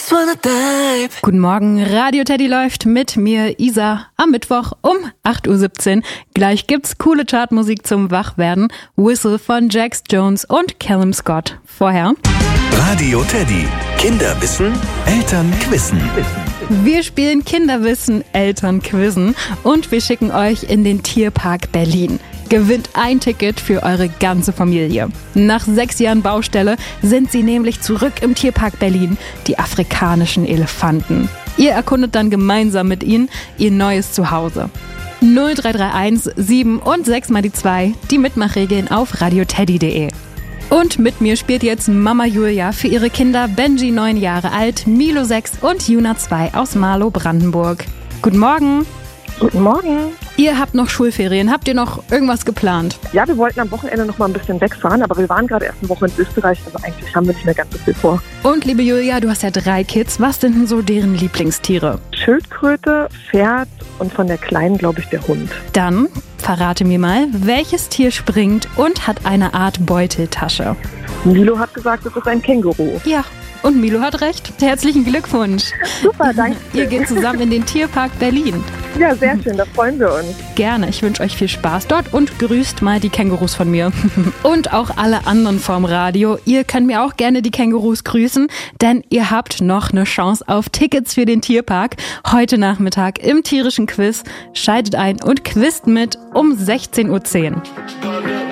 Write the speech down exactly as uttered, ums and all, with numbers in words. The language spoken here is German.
just wanna dive. Guten Morgen, Radio Teddy läuft mit mir, Isa, am Mittwoch um acht Uhr siebzehn. Gleich gibt's coole Chartmusik zum Wachwerden. Whistle von Jax Jones und Callum Scott. Vorher Radio Teddy. Kinderwissen, Eltern quizzen. wir spielen Kinderwissen, Eltern quizzen und wir schicken euch in den Tierpark Berlin. Gewinnt ein Ticket für eure ganze Familie. Nach sechs Jahren Baustelle sind sie nämlich zurück im Tierpark Berlin, die afrikanischen Elefanten. Ihr erkundet dann gemeinsam mit ihnen ihr neues Zuhause. null drei drei eins sieben und sechs mal die zwei, die Mitmachregeln auf radioteddy punkt de. Und mit mir spielt jetzt Mama Julia für ihre Kinder Benji neun Jahre alt, Milo sechs und Juna zwei aus Marlow, Brandenburg. Guten Morgen. Guten Morgen. Ihr habt noch Schulferien. Habt ihr noch irgendwas geplant? Ja, wir wollten am Wochenende noch mal ein bisschen wegfahren, aber wir waren gerade erst eine Woche in Österreich, also eigentlich haben wir nicht mehr ganz so viel vor. Und liebe Julia, du hast ja drei Kids. Was sind denn so deren Lieblingstiere? Schildkröte, Pferd und von der Kleinen, glaube ich, der Hund. Dann verrate mir mal, welches Tier springt und hat eine Art Beuteltasche? Milo hat gesagt, es ist ein Känguru. Ja, und Milo hat recht. Herzlichen Glückwunsch. Super, danke. Ihr geht zusammen in den Tierpark Berlin. Ja, sehr schön, da freuen wir uns. Gerne, ich wünsche euch viel Spaß dort und grüßt mal die Kängurus von mir. Und auch alle anderen vom Radio. Ihr könnt mir auch gerne die Kängurus grüßen, denn ihr habt noch eine Chance auf Tickets für den Tierpark. Heute Nachmittag im tierischen Quiz. Schaltet ein und quizt mit um sechzehn Uhr zehn.